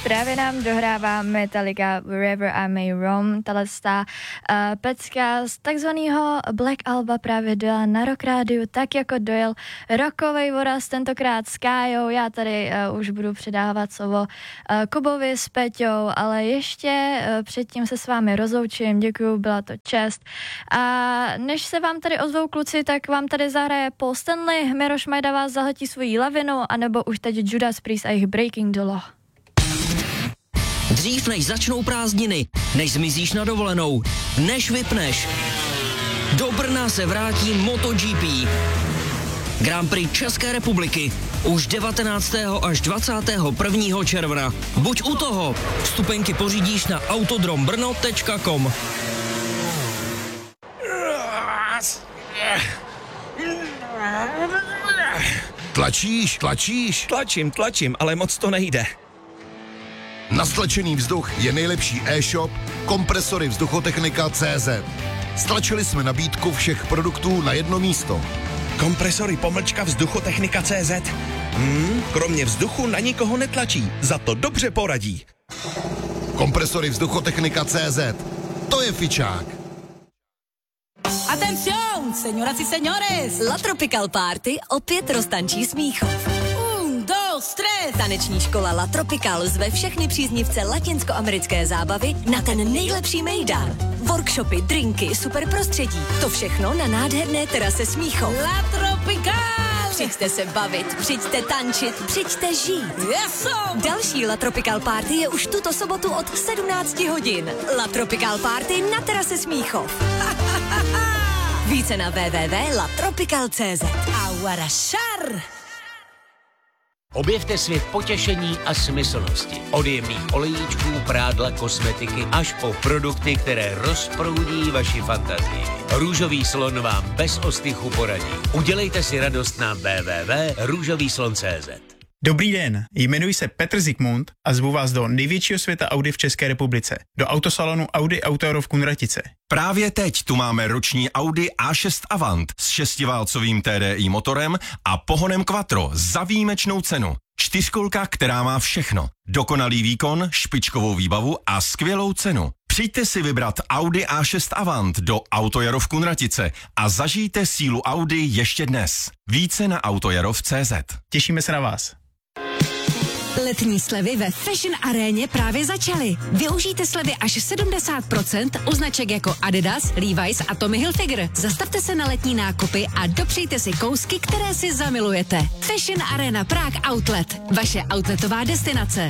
Právě nám dohrává Metallica Wherever I May Roam, tato pecka z takzvaného Black Alba právě dojela na Rock Rádiu, tak jako dojel rockovej voraz, tentokrát s Kájou. Já tady už budu předávat slovo Kubovi s Peťou, ale ještě předtím se s vámi rozloučím, děkuju, byla to čest. A než se vám tady ozvou kluci, tak vám tady zahraje Paul Stanley, Miroš Majda vás zahltí svojí lavinu, anebo už teď Judas Priest a jejich Breaking the Law. Dřív než začnou prázdniny, než zmizíš na dovolenou, než vypneš, do Brna se vrátí MotoGP. Grand Prix České republiky už 19. až 21. června. Buď u toho, vstupenky pořídíš na autodrombrno.com. Tlačíš? Tlačím, ale moc to nejde. Na stlačený vzduch je nejlepší e-shop Kompresory Vzduchotechnika.cz. Stlačili jsme nabídku všech produktů na jedno místo. Kompresory Vzduchotechnika.cz. Kromě vzduchu na nikoho netlačí, za to dobře poradí. Kompresory Vzduchotechnika.cz. To je fičák. Atención, señoras y señores. La Tropical Party opět roztančí Smíchov. 1, 2, 3. Taneční škola La Tropical zve všechny příznivce latinskoamerické zábavy na ten nejlepší mejdan. Workshopy, drinky, super prostředí. To všechno na nádherné terase Smíchov. La Tropical. Přijďte se bavit, přijďte tančit, přijďte žít. Eso. Další La Tropical Party je už tuto sobotu od 17 hodin. La Tropical Party na terase Smíchov. Více na www.latropical.cz. Aguarašar. Objevte svět potěšení a smyslnosti. Od jemných olejíčků, prádla, kosmetiky až po produkty, které rozproudí vaši fantazii. Růžový slon vám bez ostychu poradí. Udělejte si radost na www.růžovýslon.cz. Dobrý den, jmenuji se Petr Zikmund a zvu vás do největšího světa Audi v České republice, do autosalonu Audi Auto v Kunratice. Právě teď tu máme roční Audi A6 Avant s 6válcovým TDI motorem a pohonem Quattro za výjimečnou cenu. Čtyřkolka, která má všechno. Dokonalý výkon, špičkovou výbavu a skvělou cenu. Přijďte si vybrat Audi A6 Avant do Autojaro v Kunratice a zažijte sílu Audi ještě dnes. Více na autojarov.cz. Těšíme se na vás. Letní slevy ve Fashion Aréně právě začaly. Využijte slevy až 70% u značek jako Adidas, Levi's a Tommy Hilfiger. Zastavte se na letní nákupy a dopřejte si kousky, které si zamilujete. Fashion Arena Prague Outlet. Vaše outletová destinace.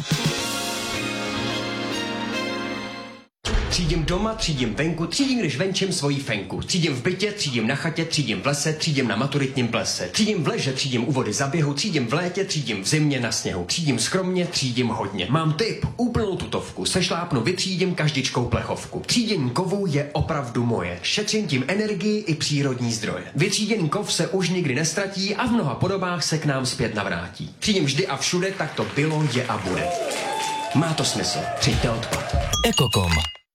Třídím doma, třídím venku, třídím, když venčím svoji fenku. Třídím v bytě, třídím na chatě, třídím v lese, třídím na maturitním plese. Třídím v leže, třídím u vody za běhu, třídím v létě, třídím v zimě na sněhu. Třídím skromně, třídím hodně. Mám tip, úplnou tutovku, sešlápnu, vytřídím každičkou plechovku. Třídění kovů je opravdu moje. Šetřím tím energii i přírodní zdroje. Vytříděný kov se už nikdy nestratí a v mnoha podobách se k nám zpět navrátí. Třídím vždy a všude, tak to bylo, je a bude. Má to smysl. Přijďte odpad. Ekokom.